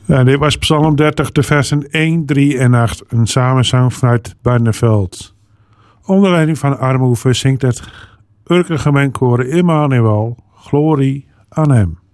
Ja, dit was Psalm 30, de versen 1, 3 en 8. Een samenzang vanuit Barneveld. Onder leiding van Armhoeven zingt het Urkengemeenkoor Immanuel. Glorie aan hem.